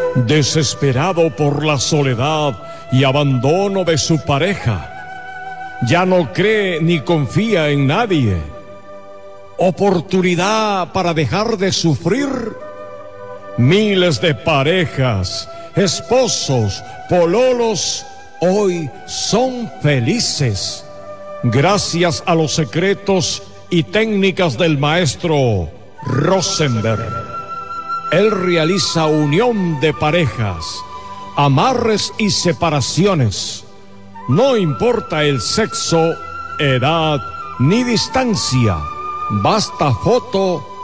Desesperado por la soledad y abandono de su pareja, ya no cree ni confía en nadie. Oportunidad para dejar de sufrir. Miles de parejas, esposos, pololos, hoy son felices gracias a los secretos y técnicas del maestro Rosenberg. Él realiza unión de parejas, amarres y separaciones. No importa el sexo, edad ni distancia. Basta foto